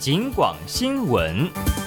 警广新闻。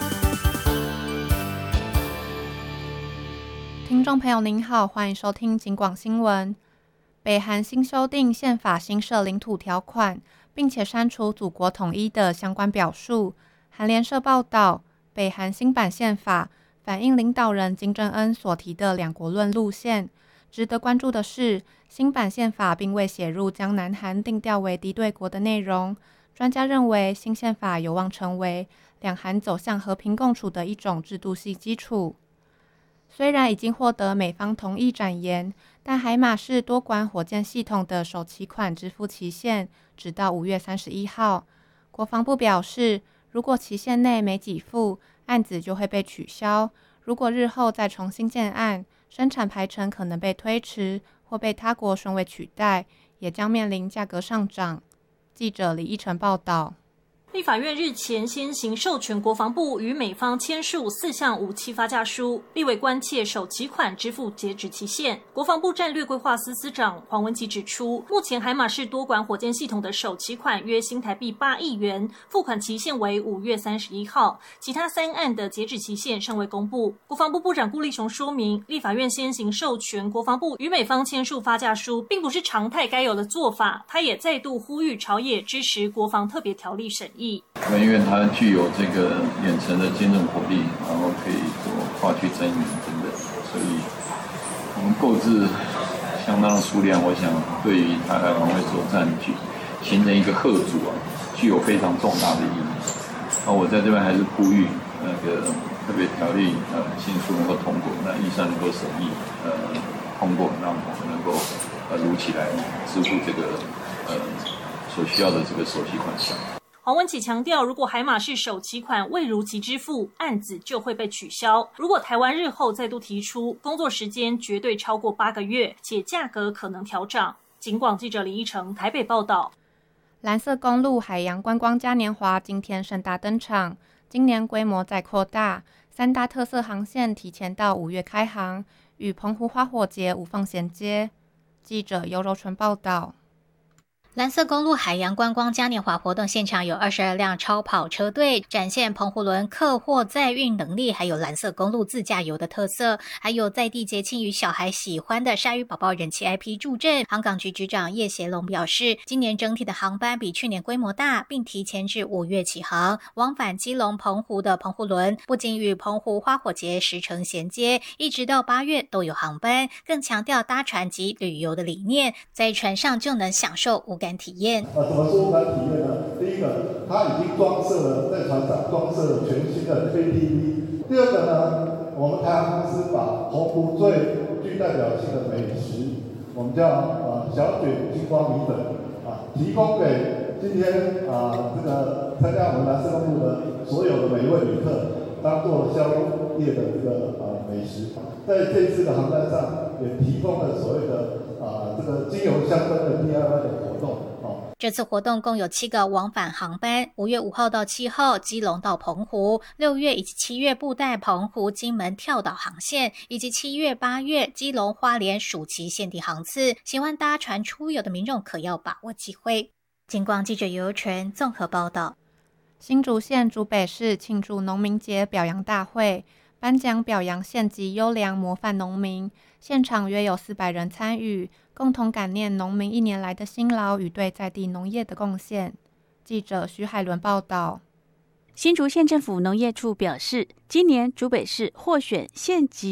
听众朋友您好，欢迎收听警广新闻。北韩新修订宪法新设领土条款，并且删除祖国统一的相关表述。韩联社报道，北韩新版宪法反映领导人金正恩所提的两国论路线。值得关注的是，新版宪法并未写入将南韩定调为敌对国的内容。专家认为，新宪法有望成为两韩走向和平共处的一种制度性基础。虽然已经获得美方同意展延，但海马式多管火箭系统的首期款支付期限直到5月31号。国防部表示，如果期限内没给付，案子就会被取消。如果日后再重新建案，生产排程可能被推迟或被他国顺位取代，也将面临价格上涨。记者李依晨报道。 立法院日前先行授权国防部与美方签署4项武器发价书，立委关切首期款支付截止期限。国防部战略规划司司长黄文琦指出，目前海马式多管火箭系统的首期款约新台币8亿元，付款期限为5月31号，其他3案的截止期限尚未公布。国防部部长顾立雄说明，立法院先行授权国防部与美方签署发价书，并不是常态该有的做法。他也再度呼吁朝野支持国防特别条例审议。 因为它具有这个远程的坚韧火力，然后可以做跨区增援等等，所以我们购置相当的数量，我想对于台海防卫作战形成一个嚇阻具有非常重大的意义。那我在这边还是呼吁那个特别条例迅速能够通过，那预算能够审议通过，让我们能够如期来支付这个所需要的这个首期款项。 黄文琦强调，如果海马式首期款未如期支付，案子就会被取消。如果台湾日后再度提出，工作时间绝对超过8个月，且价格可能调涨。警广记者李依晨台北报道。 蓝色公路海洋观光嘉年华今天盛大登场，今年规模再扩大，3大特色航线提前到5月开航，与澎湖花火节无缝衔接。记者尤柔纯报道。 蓝色公路海洋观光嘉年华活动现场有22辆超跑车队，展现澎湖轮客货载运能力，还有蓝色公路自驾游的特色，还有在地节庆与小孩喜欢的鲨鱼宝宝人气 IP 助阵。航港局局长叶协龙表示，今年整体的航班比去年规模大，并提前至5月起航。往返基隆澎湖的澎湖轮不仅与澎湖花火节时程衔接，一直到8月都有航班，更强调搭船及旅游的理念，在船上就能享受无感体验。 怎么说无感体验呢？第一个，它已经装设了在船上装设了全新的 KTV。第二个呢，我们台航公司把澎湖最具代表性的美食，我们叫小卷金光米粉提供给今天这个参加我们蓝色公路的所有的每一位旅客，当做宵夜的这个美食。在这一次的航班上，也提供了所谓的这个精油香氛的 DIY 的活动。 这次活动共有7个往返航班，5月5号到7号基隆到澎湖，6月以及7月布袋澎湖金门跳岛航线，以及7月8月基隆花莲暑期限定航次。喜欢搭船出游的民众可要把握机会。警广记者尤柔纯综合报道。 新竹县竹北市庆祝农民节表扬大会，颁奖表扬县级优良模范农民，现场约有400人参与，共同感念农民1年来的辛劳与对在地农业的贡献。记者徐海伦报道。 新竹县政府农业处表示，今年竹北市获选县级